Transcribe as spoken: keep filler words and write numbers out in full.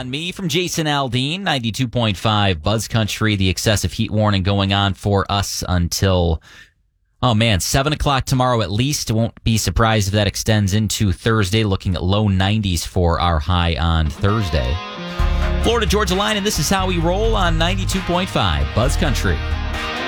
on me from Jason Aldean, ninety-two point five Buzz Country. The excessive heat warning going on for us until, oh man, seven o'clock tomorrow at least. Won't be surprised if that extends into Thursday, looking at low nineties for our high on Thursday. Florida Georgia Line, and this is how we roll on ninety-two point five Buzz Country.